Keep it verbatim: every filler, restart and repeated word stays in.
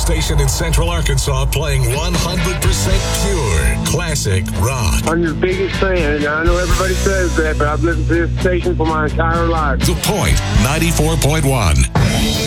station in Central Arkansas playing one hundred percent pure classic rock. I'm your biggest fan, and I know everybody says that, but I've listened to this station for my entire life. The Point ninety-four point one.